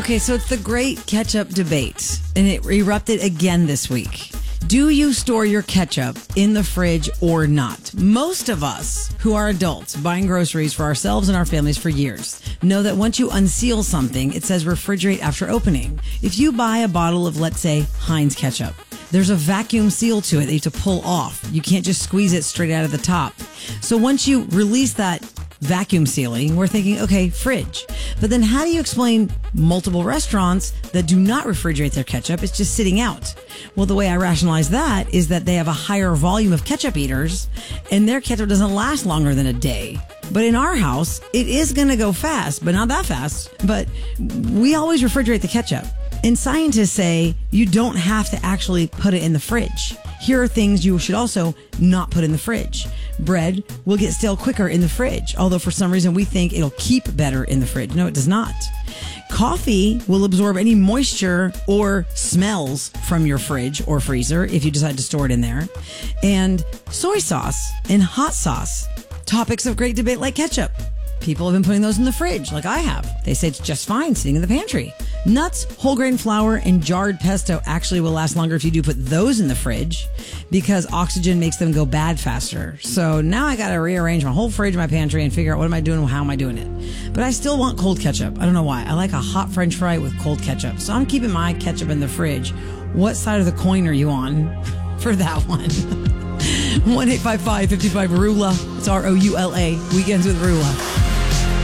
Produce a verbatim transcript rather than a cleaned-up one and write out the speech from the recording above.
Okay, so it's the great ketchup debate, and it erupted again this week. Do you store your ketchup in the fridge or not? Most of us who are adults buying groceries for ourselves and our families for years know that once you unseal something, it says refrigerate after opening. If you buy a bottle of, let's say, Heinz ketchup, there's a vacuum seal to it that you have to pull off. You can't just squeeze it straight out of the top. So once you release that vacuum sealing, we're thinking, okay, fridge. But then how do you explain multiple restaurants that do not refrigerate their ketchup? It's just sitting out. Well, the way I rationalize that is that they have a higher volume of ketchup eaters and their ketchup doesn't last longer than a day. But in our house, it is going to go fast, but not that fast. But we always refrigerate the ketchup. And scientists say you don't have to actually put it in the fridge. Here are things you should also not put in the fridge. Bread will get stale quicker in the fridge, although for some reason we think it'll keep better in the fridge. No, it does not. Coffee will absorb any moisture or smells from your fridge or freezer if you decide to store it in there. And soy sauce and hot sauce, topics of great debate like ketchup. People have been putting those in the fridge like I have. They say it's just fine sitting in the pantry. Nuts, whole grain flour, and jarred pesto actually will last longer if you do put those in the fridge because oxygen makes them go bad faster. So now I got to rearrange my whole fridge, my pantry, and figure out what am I doing and how am I doing it. But I still want cold ketchup. I don't know why. I like a hot French fry with cold ketchup. So I'm keeping my ketchup in the fridge. What side of the coin are you on for that one? one eight five five, five five, R U L A. It's R O U L A. Weekends with Rula.